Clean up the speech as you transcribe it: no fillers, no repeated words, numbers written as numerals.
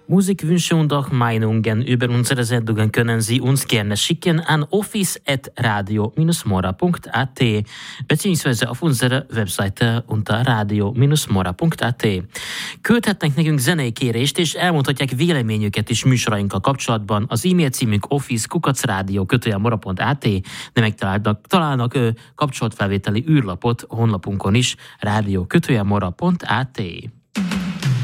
Musikwünsche und auch Meinungen über unsere Sendungen können Sie uns gerne schicken an office@radio-mora.at beziehungsweise auf unserer Webseite unter radio-mora.at. Küldhetnek nekünk zenei kérést, és elmondhatják véleményüket is műsorainkkal kapcsolatban. Az e-mail címünk office@radio-mora.at, de megtalálnak kapcsolatfelvételi űrlapot honlapunkon is, radio-mora.at.